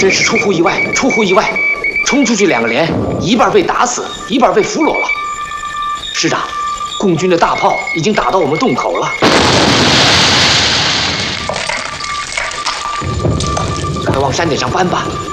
真是出乎意外，出乎意外！冲出去2个连，一半被打死，一半被俘虏了。师长，共军的大炮已经打到我们洞口了，快往山顶上搬吧！